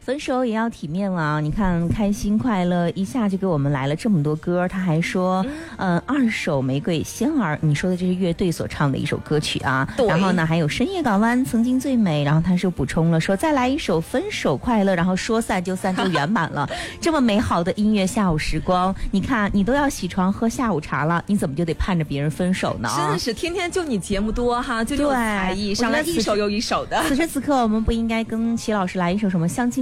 分手也要体面啊！你看，开心快乐一下就给我们来了这么多歌，他还说，二手玫瑰仙儿，你说的这是乐队所唱的一首歌曲啊。然后呢，还有深夜港湾曾经最美，然后他是补充了说再来一首分手快乐，然后说散就散就圆满了。这么美好的音乐下午时光，你看你都要洗床喝下午茶了，你怎么就得盼着别人分手呢？ 真的是天天就你节目多哈，就有才艺，上来一首又一首的。 此时此刻，我们不应该跟齐老师来一首什么相亲